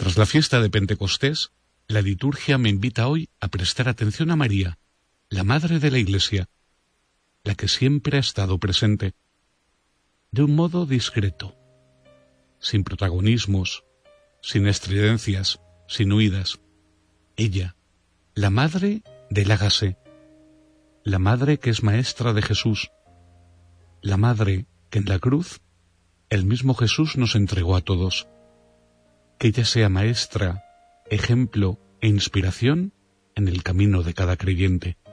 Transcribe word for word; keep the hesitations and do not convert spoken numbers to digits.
Tras la fiesta de Pentecostés, la liturgia me invita hoy a prestar atención a María, la Madre de la Iglesia, la que siempre ha estado presente, de un modo discreto, sin protagonismos, sin estridencias, sin huidas. Ella, la Madre del hágase, la Madre que es maestra de Jesús, la Madre que en la cruz el mismo Jesús nos entregó a todos. Que ella sea maestra, ejemplo e inspiración en el camino de cada creyente.